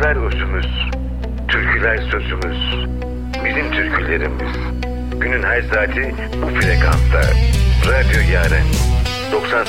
Sazlar özümüz, türküler sözümüz, bizim türkülerimiz. Günün her saati bu frekansta. Radyo Yaren 90